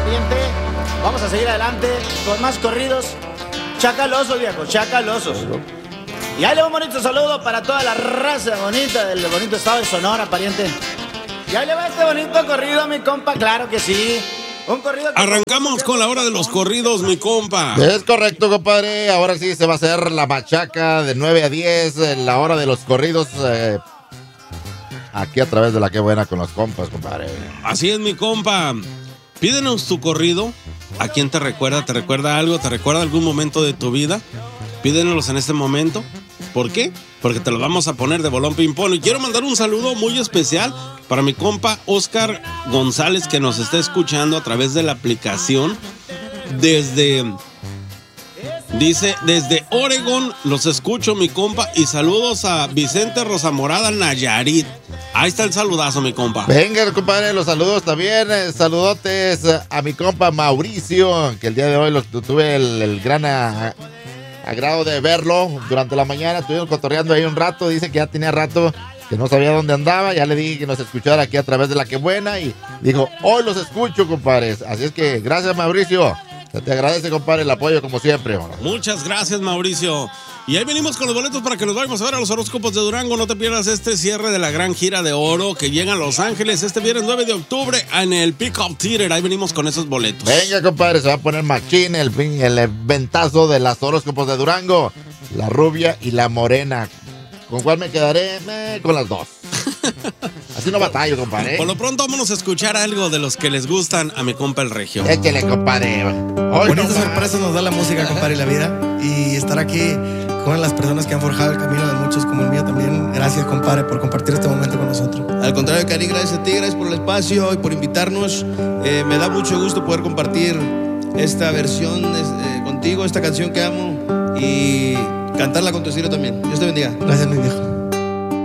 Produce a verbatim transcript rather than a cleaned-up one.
pariente. Vamos a seguir adelante con más corridos chacalosos, viejo, chacalosos. Y ahí le va un bonito saludo para toda la raza bonita del bonito estado de Sonora, pariente. Y ahí le va este bonito corrido a mi compa, claro que sí. Un corrido que... Arrancamos con la hora de los corridos, mi compa. Es correcto, compadre. Ahora sí se va a hacer la machaca de nueve a diez, la hora de los corridos. Eh, aquí a través de la que buena con los compas, compadre. Así es, mi compa. Pídenos tu corrido. ¿A quién te recuerda? ¿Te recuerda algo? ¿Te recuerda algún momento de tu vida? Pídenos en este momento. ¿Por qué? Porque te lo vamos a poner de bolón ping-pong. Y quiero mandar un saludo muy especial para mi compa Oscar González, que nos está escuchando a través de la aplicación desde... Dice, desde Oregón los escucho, mi compa, y saludos a Vicente Rosamorada, Nayarit. Ahí está el saludazo, mi compa. Venga, compadre, los saludos también. Eh, saludotes a mi compa Mauricio, que el día de hoy lo, tuve el, el gran a, agrado de verlo durante la mañana. Estuvimos cotorreando ahí un rato. Dice que ya tenía rato que no sabía dónde andaba. Ya le dije que nos escuchara aquí a través de la que buena. Y dijo, hoy los escucho, compadres. Así es que gracias, Mauricio. Se te agradece, compadre, el apoyo como siempre. Bueno. Muchas gracias, Mauricio. Y ahí venimos con los boletos para que nos vayamos a ver a los horóscopos de Durango. No te pierdas este cierre de la gran gira de oro que llega a Los Ángeles este viernes nueve de octubre en el Pickup Theater. Ahí venimos con esos boletos. Venga, compadre, se va a poner machín el, el ventazo de las horóscopos de Durango. La rubia y la morena. ¿Con cuál me quedaré? Eh, con las dos. Así no batallo, compadre. Por lo pronto vámonos a escuchar algo de los que les gustan a mi compa el Regio. Échale, compadre. Bonitas sorpresas nos da la música, compadre, y la vida. Y estar aquí con las personas que han forjado el camino de muchos como el mío también. Gracias, compadre, por compartir este momento con nosotros. Al contrario, Cari, gracias a ti, gracias por el espacio y por invitarnos. Eh, me da mucho gusto poder compartir esta versión eh, contigo, esta canción que amo, y cantarla con tu estilo también. Dios te bendiga. Gracias, mi viejo.